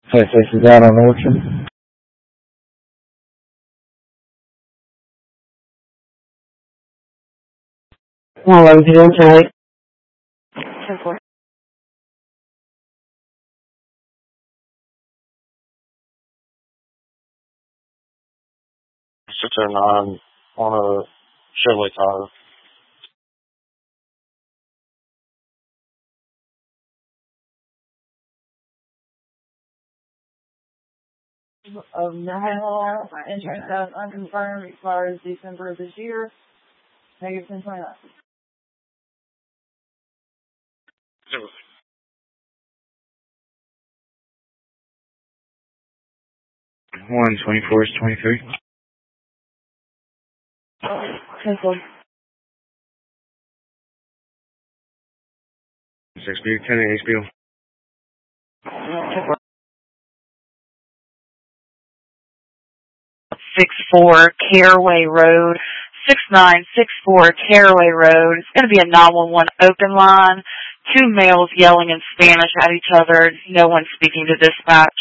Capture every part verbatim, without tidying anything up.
Hey, this is out on Orchard. One eleven zero tonight. ten four. six oh nine on a Chevrolet Tahoe. Um, no handle, my insurance status unconfirmed, expires December of this year. Negative ten twenty nine. One twenty four is twenty three. ten four. Six B ten H B O. six four Caraway Road, six nine six four Caraway Road. It's going to be a nine one one open line. Two males yelling in Spanish at each other. No one speaking to dispatch.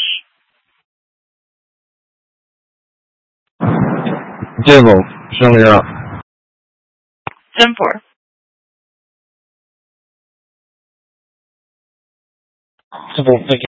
Dizzle, show me up. ten four. Simple, thank you.